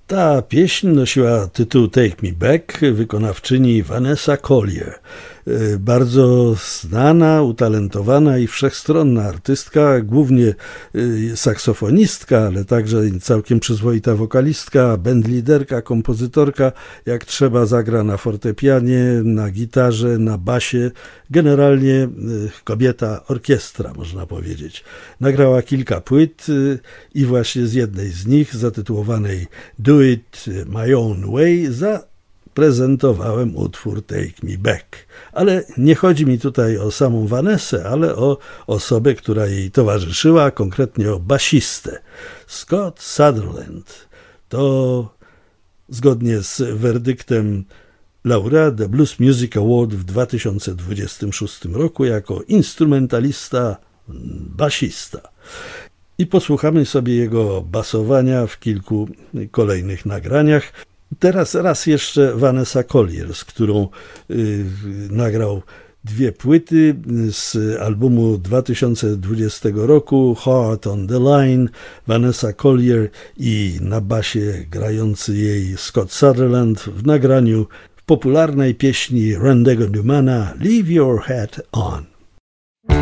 Ta pieśń nosiła tytuł Take Me Back, wykonawczyni Vanessa Collier. Bardzo znana, utalentowana i wszechstronna artystka, głównie saksofonistka, ale także całkiem przyzwoita wokalistka, bandliderka, kompozytorka. Jak trzeba, zagra na fortepianie, na gitarze, na basie. Generalnie kobieta orkiestra, można powiedzieć. Nagrała kilka płyt i właśnie z jednej z nich, zatytułowanej Do It My Own Way, zaprezentowałem utwór Take Me Back. Ale nie chodzi mi tutaj o samą Vanessę, ale o osobę, która jej towarzyszyła, konkretnie o basistę. Scott Sutherland to zgodnie z werdyktem laureat The Blues Music Award w 2026 roku jako instrumentalista, basista. I posłuchamy sobie jego basowania w kilku kolejnych nagraniach. Teraz raz jeszcze Vanessa Collier, z którą nagrał dwie płyty z albumu 2020 roku Heart on the Line, Vanessa Collier i na basie grający jej Scott Sutherland w nagraniu popularnej pieśni Rendego Dumana Leave Your Hat On.